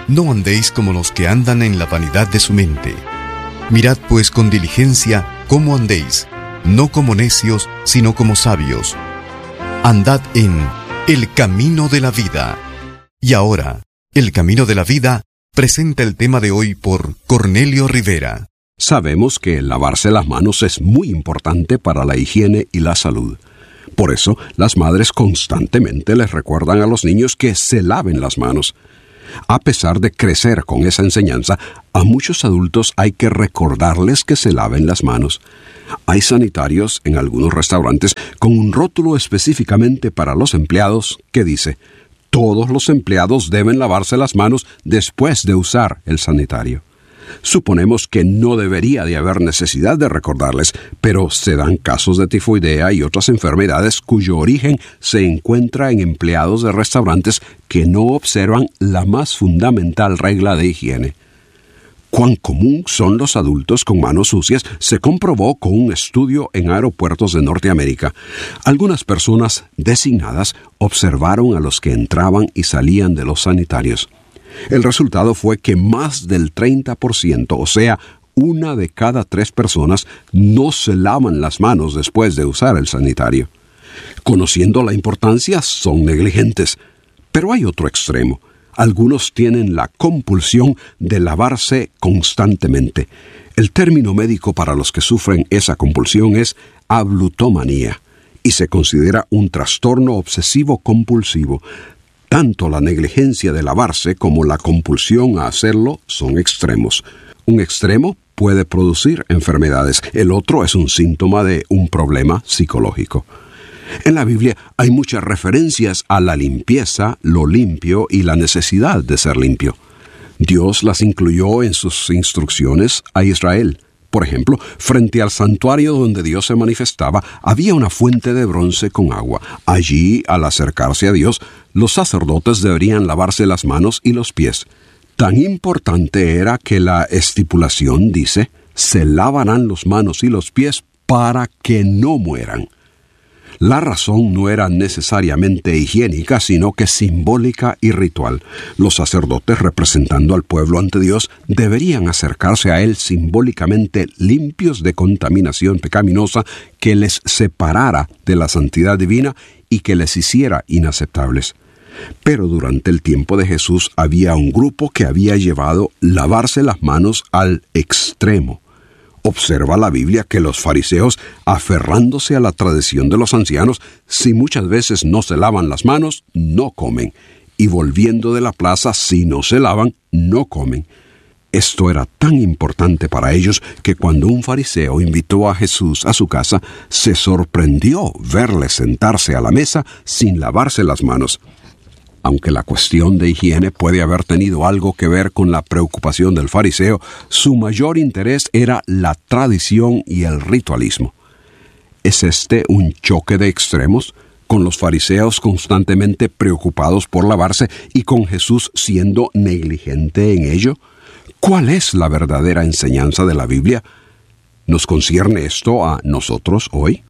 No andéis como los que andan en la vanidad de su mente. Mirad pues con diligencia cómo andéis, no como necios, sino como sabios. Andad en el camino de la vida. Y ahora, el camino de la vida presenta el tema de hoy por Cornelio Rivera. Sabemos que lavarse las manos es muy importante para la higiene y la salud. Por eso, las madres constantemente les recuerdan a los niños que se laven las manos. A pesar de crecer con esa enseñanza, a muchos adultos hay que recordarles que se laven las manos. Hay sanitarios en algunos restaurantes con un rótulo específicamente para los empleados que dice: todos los empleados deben lavarse las manos después de usar el sanitario. Suponemos que no debería de haber necesidad de recordarles, pero se dan casos de tifoidea y otras enfermedades cuyo origen se encuentra en empleados de restaurantes que no observan la más fundamental regla de higiene. Cuán común son los adultos con manos sucias se comprobó con un estudio en aeropuertos de Norteamérica. Algunas personas designadas observaron a los que entraban y salían de los sanitarios. El resultado fue que más del 30%, o sea, 1 de cada 3 personas, no se lavan las manos después de usar el sanitario. Conociendo la importancia, son negligentes. Pero hay otro extremo. Algunos tienen la compulsión de lavarse constantemente. El término médico para los que sufren esa compulsión es ablutomanía y se considera un trastorno obsesivo compulsivo. Tanto la negligencia de lavarse como la compulsión a hacerlo son extremos. Un extremo puede producir enfermedades, el otro es un síntoma de un problema psicológico. En la Biblia hay muchas referencias a la limpieza, lo limpio y la necesidad de ser limpio. Dios las incluyó en sus instrucciones a Israel. Por ejemplo, frente al santuario donde Dios se manifestaba, había una fuente de bronce con agua. Allí, al acercarse a Dios, los sacerdotes deberían lavarse las manos y los pies. Tan importante era que la estipulación dice: se lavarán las manos y los pies para que no mueran. La razón no era necesariamente higiénica, sino que simbólica y ritual. Los sacerdotes, representando al pueblo ante Dios, deberían acercarse a Él simbólicamente limpios de contaminación pecaminosa que les separara de la santidad divina y que les hiciera inaceptables. Pero durante el tiempo de Jesús había un grupo que había llevado lavarse las manos al extremo. Observa la Biblia que los fariseos, aferrándose a la tradición de los ancianos, si muchas veces no se lavan las manos, no comen. Y volviendo de la plaza, si no se lavan, no comen. Esto era tan importante para ellos que cuando un fariseo invitó a Jesús a su casa, se sorprendió verle sentarse a la mesa sin lavarse las manos. Aunque la cuestión de higiene puede haber tenido algo que ver con la preocupación del fariseo, su mayor interés era la tradición y el ritualismo. ¿Es este un choque de extremos, con los fariseos constantemente preocupados por lavarse y con Jesús siendo negligente en ello? ¿Cuál es la verdadera enseñanza de la Biblia? ¿Nos concierne esto a nosotros hoy?